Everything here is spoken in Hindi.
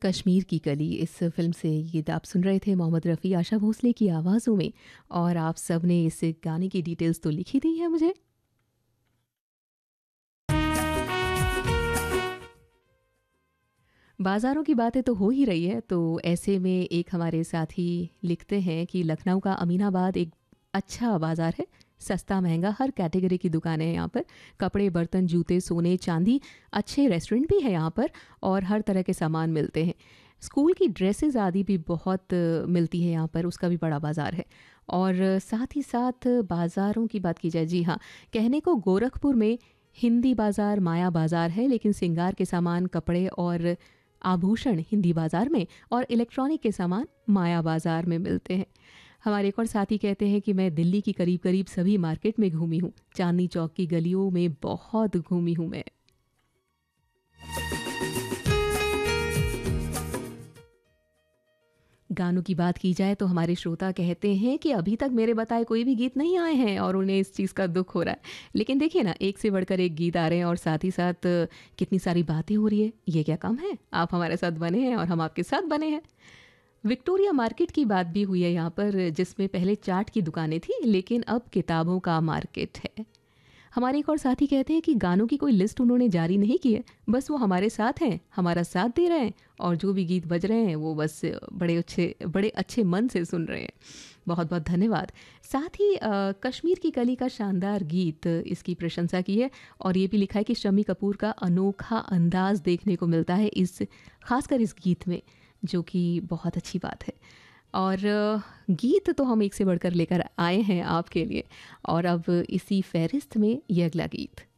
कश्मीर की कली इस फ़िल्म से गीत आप सुन रहे थे मोहम्मद रफ़ी, आशा भोसले की आवाज़ों में। और आप सब ने इस गाने की डिटेल्स तो लिख ही दी है मुझे। बाज़ारों की बातें तो हो ही रही है, तो ऐसे में एक हमारे साथी लिखते हैं कि लखनऊ का अमीनाबाद एक अच्छा बाज़ार है। सस्ता महंगा हर कैटेगरी की दुकानें हैं यहाँ पर। कपड़े, बर्तन, जूते, सोने, चांदी, अच्छे रेस्टोरेंट भी है यहाँ पर और हर तरह के सामान मिलते हैं। स्कूल की ड्रेसेस आदि भी बहुत मिलती है यहाँ पर, उसका भी बड़ा बाज़ार है। और साथ ही साथ बाज़ारों की बात की जाए, जी हाँ, कहने को गोरखपुर में हिंदी बाज़ार, माया बाज़ार है, लेकिन श्रृंगार के सामान, कपड़े और आभूषण हिंदी बाज़ार में और इलेक्ट्रॉनिक के सामान माया बाज़ार में मिलते हैं। हमारे एक और साथी कहते हैं कि मैं दिल्ली की करीब करीब सभी मार्केट में घूमी हूँ। चांदनी चौक की गलियों में बहुत घूमी हूँ मैं। गानों की बात की जाए तो हमारे श्रोता कहते हैं कि अभी तक मेरे बताए कोई भी गीत नहीं आए हैं और उन्हें इस चीज़ का दुख हो रहा है। लेकिन देखिए ना, एक से बढ़कर एक गीत आ रहे हैं और साथ ही साथ कितनी सारी बातें हो रही है। ये क्या कम है, आप हमारे साथ बने हैं और हम आपके साथ बने हैं। विक्टोरिया मार्केट की बात भी हुई है यहाँ पर, जिसमें पहले चाट की दुकानें थी लेकिन अब किताबों का मार्केट है। हमारे एक और साथी कहते हैं कि गानों की कोई लिस्ट उन्होंने जारी नहीं की है, बस वो हमारे साथ हैं, हमारा साथ दे रहे हैं और जो भी गीत बज रहे हैं वो बस बड़े अच्छे मन से सुन रहे हैं। बहुत बहुत धन्यवाद। साथ ही कश्मीर की कली का शानदार गीत, इसकी प्रशंसा की है और ये भी लिखा है कि शम्मी कपूर का अनोखा अंदाज देखने को मिलता है खासकर इस गीत में, जो कि बहुत अच्छी बात है। और गीत तो हम एक से बढ़कर लेकर आए हैं आपके लिए और अब इसी फहरिस्त में ये अगला गीत।